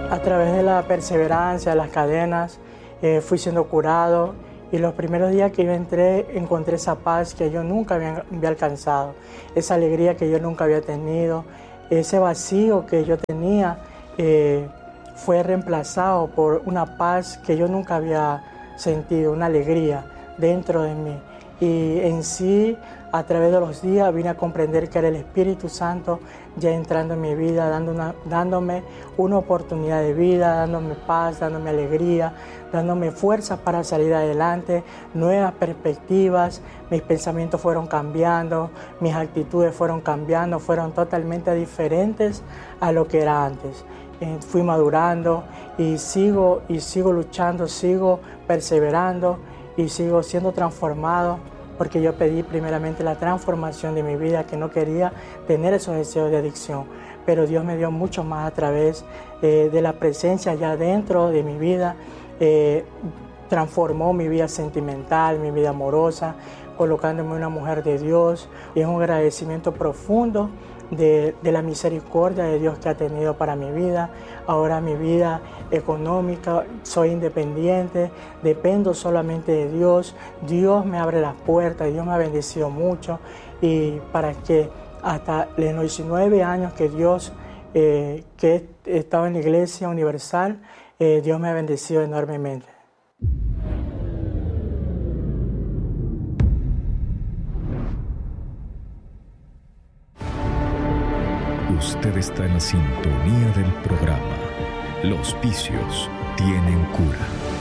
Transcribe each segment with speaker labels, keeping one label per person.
Speaker 1: A través de la perseverancia, las cadenas, fui siendo curado y los primeros días que yo encontré esa paz que yo nunca había alcanzado, esa alegría que yo nunca había tenido, ese vacío que yo tenía fue reemplazado por una paz que yo nunca había sentido, una alegría dentro de mí. Y en sí, a través de los días, vine a comprender que era el Espíritu Santo ya entrando en mi vida, dándome una oportunidad de vida, dándome paz, dándome alegría, dándome fuerzas para salir adelante, nuevas perspectivas. Mis pensamientos fueron cambiando, mis actitudes fueron cambiando, fueron totalmente diferentes a lo que era antes. Fui madurando y sigo luchando, sigo perseverando y sigo siendo transformado, porque yo pedí primeramente la transformación de mi vida, que no quería tener esos deseos de adicción, pero Dios me dio mucho más a través de la presencia ya dentro de mi vida, transformó mi vida sentimental, mi vida amorosa, colocándome una mujer de Dios, y es un agradecimiento profundo de la misericordia de Dios que ha tenido para mi vida. Ahora mi vida económica, soy independiente, dependo solamente de Dios. Dios me abre las puertas, Dios me ha bendecido mucho, y para que hasta los 19 años que Dios, que he estado en la Iglesia Universal, Dios me ha bendecido enormemente.
Speaker 2: Usted está en la sintonía del programa Los Vicios Tienen Cura.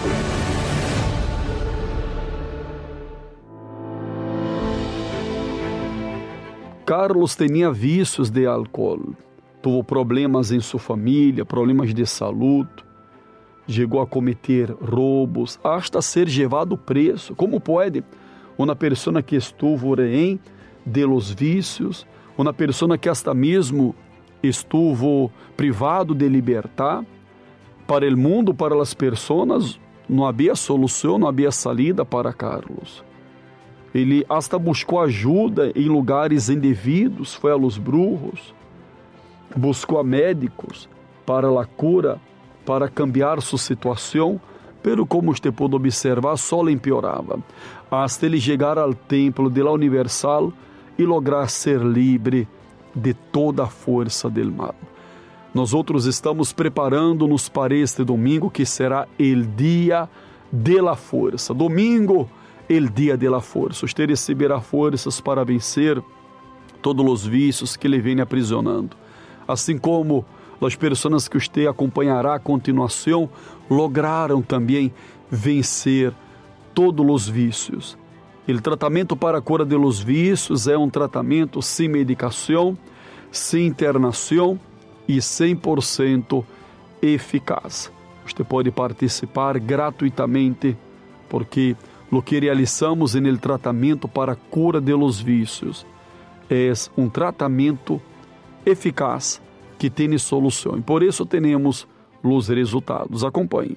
Speaker 3: Carlos tenía vícios de álcool, tuvo problemas en su familia, problemas de salud, llegó a cometer robos, hasta ser llevado preso. ¿Cómo puede una persona que estuvo rehén de los vícios, una persona que hasta mesmo estuvo privado de libertad? Para el mundo, para las personas, no había solución, no había salida para Carlos. Ele hasta buscou ajuda em lugares indevidos, foi a los brujos, buscou a médicos para a cura, para cambiar sua situação, pero como você pode observar, só le empeorava, hasta ele chegar ao templo de la Universal e lograr ser livre de toda a força del mal. Nós outros estamos preparando-nos para este domingo, que será el dia de la força. Domingo, el dia de la força. Você receberá forças para vencer todos os vícios que lhe vêm aprisionando. Assim como as pessoas que você acompanhará a continuação lograram também vencer todos os vícios. O tratamento para a cura de los vícios é um tratamento sem medicação, sem internação e 100% eficaz. Você pode participar gratuitamente, porque o que realizamos no tratamento para a cura de los vícios é um tratamento eficaz que tem solução. E por isso temos os resultados. Acompanhe.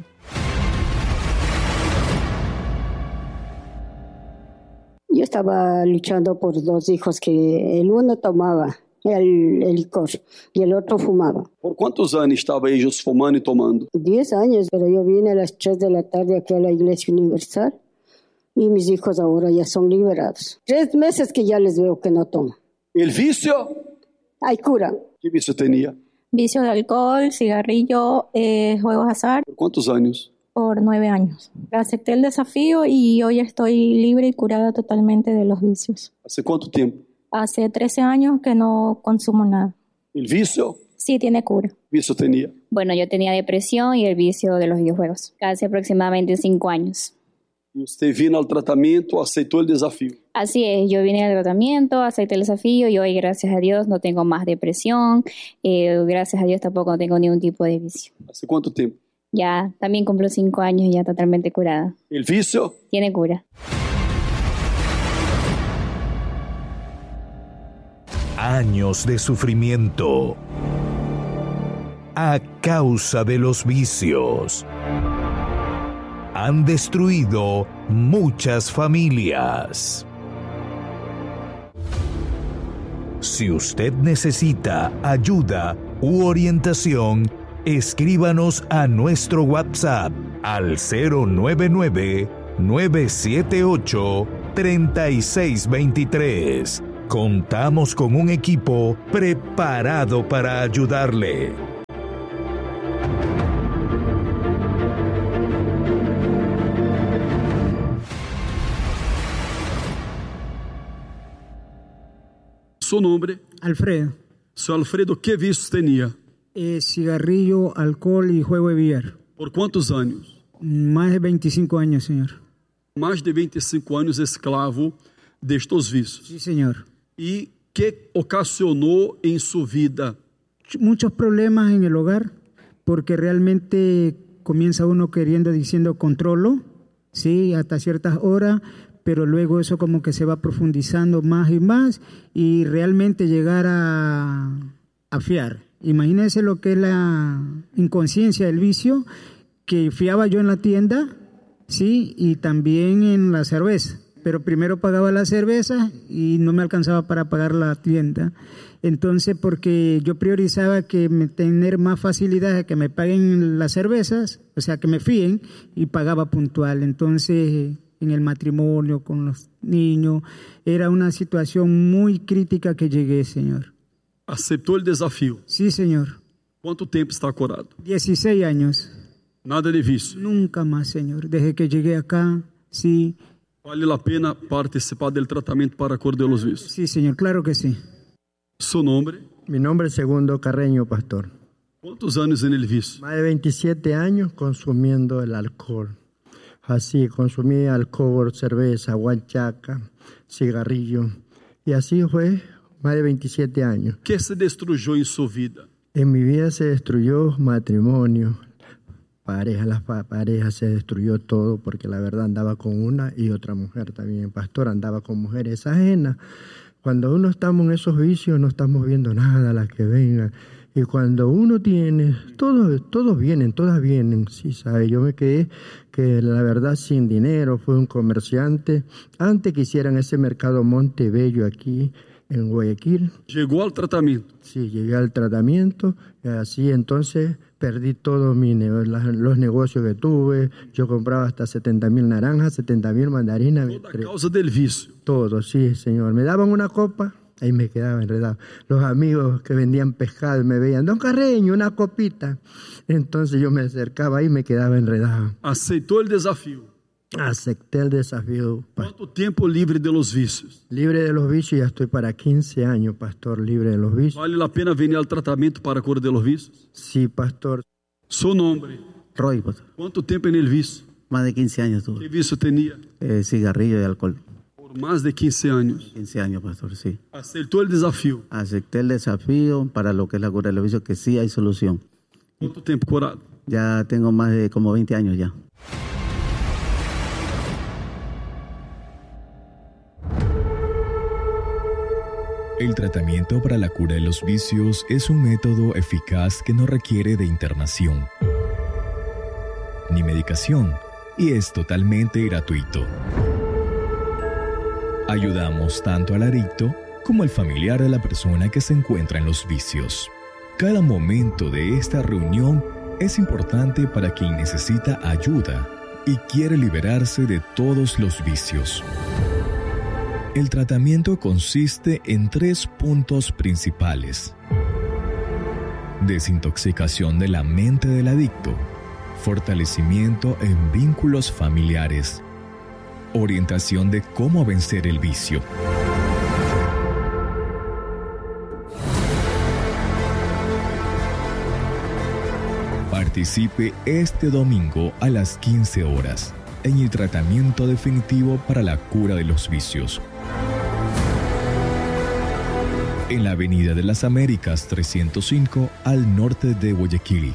Speaker 4: Yo estaba luchando por dos hijos, que el uno tomaba el licor y el otro fumaba.
Speaker 3: Por quantos anos estavam eles fumando e tomando?
Speaker 4: 10 años, pero yo vine a las 3 de la tarde aquí a la Iglesia Universal y mis hijos ahora ya son liberados. 3 meses que ya les veo que no toman.
Speaker 3: El vicio?
Speaker 4: Hay cura.
Speaker 3: Que vicio tenía?
Speaker 5: Vicio de alcohol, cigarrillo, juegos azar.
Speaker 3: ¿Por cuántos años?
Speaker 5: Por 9 años. Acepté el desafío y hoy estoy libre y curada totalmente de los vicios.
Speaker 3: ¿Hace cuánto tiempo?
Speaker 5: Hace 13 años que no consumo nada.
Speaker 3: ¿El vicio?
Speaker 5: Sí, tiene cura.
Speaker 3: ¿Qué vicio tenía?
Speaker 6: Bueno, yo tenía depresión y el vicio de los videojuegos. Hace aproximadamente 5 años.
Speaker 3: ¿Y usted vino al tratamiento, aceptó el desafío?
Speaker 6: Así es, yo vine al tratamiento, acepté el desafío y hoy, gracias a Dios, no tengo más depresión. Gracias a Dios tampoco no tengo ningún tipo de vicio.
Speaker 3: ¿Hace cuánto tiempo?
Speaker 6: Ya, también cumplo 5 años y ya totalmente curada.
Speaker 3: ¿El vicio?
Speaker 6: Tiene cura.
Speaker 2: Años de sufrimiento a causa de los vicios han destruido muchas familias. Si usted necesita ayuda u orientación,
Speaker 7: Escríbanos a nuestro WhatsApp al 099-978-3623. Contamos con un equipo preparado para ayudarle.
Speaker 3: Su nombre?
Speaker 8: Alfredo.
Speaker 3: Seu Alfredo, ¿qué vicios tenía?
Speaker 8: Cigarrillo, alcohol y juego de billar.
Speaker 3: ¿Por cuántos años?
Speaker 8: Más de 25 años, señor.
Speaker 3: Más de 25 años esclavo de estos vicios.
Speaker 8: Sí, señor.
Speaker 3: ¿Y qué ocasionó en su vida?
Speaker 8: Muchos problemas en el hogar, porque realmente comienza uno diciendo controlo, sí, hasta ciertas horas, pero luego eso como que se va profundizando más y realmente llegar a fiar. Imagínense lo que es la inconsciencia del vicio, que fiaba yo en la tienda, sí, y también en la cerveza, pero primero pagaba la cerveza y no me alcanzaba para pagar la tienda. Entonces, porque yo priorizaba tener más facilidad de que me paguen las cervezas, o sea, que me fíen, y pagaba puntual. Entonces, en el matrimonio, con los niños, era una situación muy crítica que llegué, señor.
Speaker 3: ¿Aceptó el desafío?
Speaker 8: Sí, señor.
Speaker 3: ¿Cuánto tiempo está curado?
Speaker 8: 16 años.
Speaker 3: Nada de vicio?
Speaker 8: Nunca más, señor. Desde que llegué acá, sí.
Speaker 3: ¿Vale la pena participar del tratamiento para cura de los vicios?
Speaker 8: Sí, señor, claro que sí.
Speaker 3: ¿Su nombre?
Speaker 9: Mi nombre es Segundo Carreño, pastor.
Speaker 3: ¿Cuántos años en el vicio?
Speaker 9: Más de 27 años consumiendo el alcohol. Así, consumí alcohol, cerveza, guanchaca, cigarrillo. Y así fue más de 27 años.
Speaker 3: ¿Qué se destruyó en su vida?
Speaker 9: En mi vida se destruyó matrimonio, las parejas, se destruyó todo, porque la verdad andaba con una y otra mujer también. Pastor, andaba con mujeres ajenas. Cuando uno estamos en esos vicios no estamos viendo nada, las que vengan. Y cuando uno tiene, todas vienen, sí, sabe. Yo me quedé, que la verdad, sin dinero, fui un comerciante. Antes que hicieran ese mercado Montebello aquí en Guayaquil.
Speaker 3: ¿Llegó al tratamiento?
Speaker 9: Sí, llegué al tratamiento. Así entonces perdí todos los negocios que tuve. Yo compraba hasta 70,000 naranjas, 70,000 mandarinas.
Speaker 3: Toda a causa del vicio.
Speaker 9: Todo, sí, señor. Me daban una copa. Ahí me quedaba enredado. Los amigos que vendían pescado me veían, don Carreño, una copita. Entonces yo me acercaba y me quedaba enredado.
Speaker 3: ¿Aceptó el desafío?
Speaker 9: Acepté el desafío.
Speaker 3: ¿Cuánto tiempo libre de los vicios?
Speaker 9: Libre de los vicios, ya estoy para 15 años, pastor, libre de los vicios.
Speaker 3: ¿Vale la pena venir al tratamiento para cura de los vicios?
Speaker 9: Sí, pastor.
Speaker 3: ¿Su nombre?
Speaker 10: Roy, pastor.
Speaker 3: ¿Cuánto tiempo en el vicio?
Speaker 10: Más de 15 años tuve.
Speaker 3: ¿Qué vicio tenía?
Speaker 10: Cigarrillo y alcohol.
Speaker 3: Más de 15 años.
Speaker 10: 15 años, pastor, sí.
Speaker 3: ¿Aceptó el desafío?
Speaker 10: Acepté el desafío para lo que es la cura de los vicios, que sí hay solución.
Speaker 3: ¿Cuánto tiempo curado?
Speaker 10: Ya tengo más de como 20 años ya.
Speaker 2: El tratamiento para la cura de los vicios es un método eficaz que no requiere de internación ni medicación y es totalmente gratuito. Ayudamos tanto al adicto como al familiar de la persona que se encuentra en los vicios. Cada momento de esta reunión es importante para quien necesita ayuda y quiere liberarse de todos los vicios. El tratamiento consiste en 3 puntos principales: desintoxicación de la mente del adicto, fortalecimiento en vínculos familiares, orientación de cómo vencer el vicio. Participe este domingo a las 15 horas en el tratamiento definitivo para la cura de los vicios. En la Avenida de las Américas 305 al norte de Guayaquil.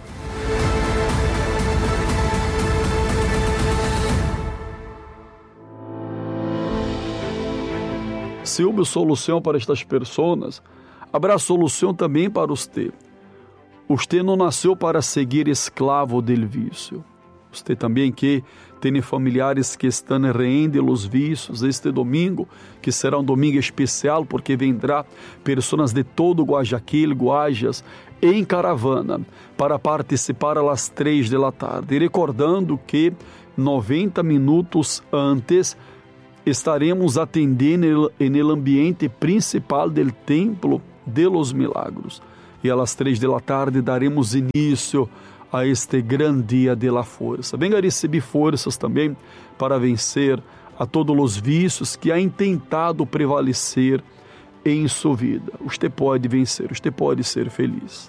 Speaker 3: Se houve solução para estas pessoas, haverá solução também para você. Você não nasceu para seguir escravo del vício. Usted também que tem familiares que estão rehén de los vícios, este domingo, que será um domingo especial, porque vendrá pessoas de todo Guayaquil, Guajas, em caravana, para participar às 3 da tarde. E recordando que 90 minutos antes estaremos atendendo no ambiente principal do Templo de los Milagros. E às 3 da tarde daremos início a este grande dia de la força. Venga receber forças também para vencer a todos os vícios que han tentado prevalecer em sua vida. Você pode vencer, você pode ser feliz.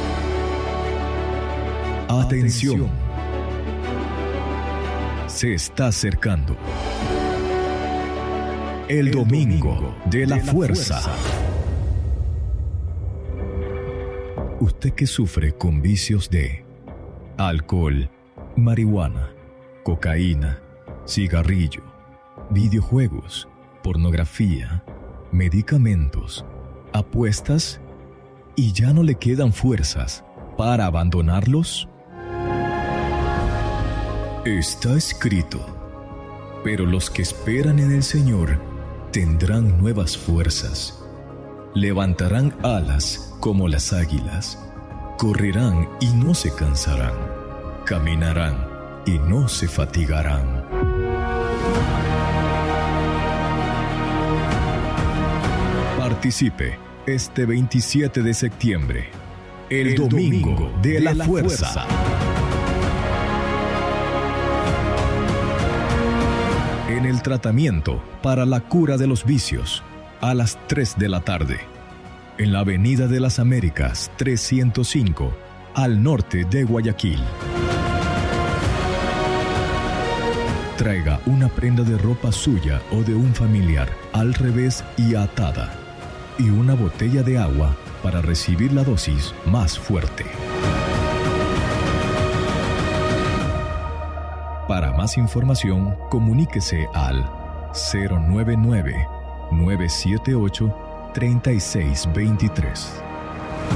Speaker 2: Atención. Se está acercando el domingo de la fuerza. Usted que sufre con vicios de alcohol, marihuana, cocaína, cigarrillo, videojuegos, pornografía, medicamentos, apuestas y ya no le quedan fuerzas para abandonarlos. Está escrito, pero los que esperan en el Señor tendrán nuevas fuerzas, levantarán alas como las águilas, correrán y no se cansarán, caminarán y no se fatigarán. Participe este 27 de septiembre, el domingo de la fuerza. En el tratamiento para la cura de los vicios, a las 3 de la tarde. En la Avenida de las Américas 305, al norte de Guayaquil. Traiga una prenda de ropa suya o de un familiar al revés y atada, y una botella de agua para recibir la dosis más fuerte. Para más información, comuníquese al 099-978-3623.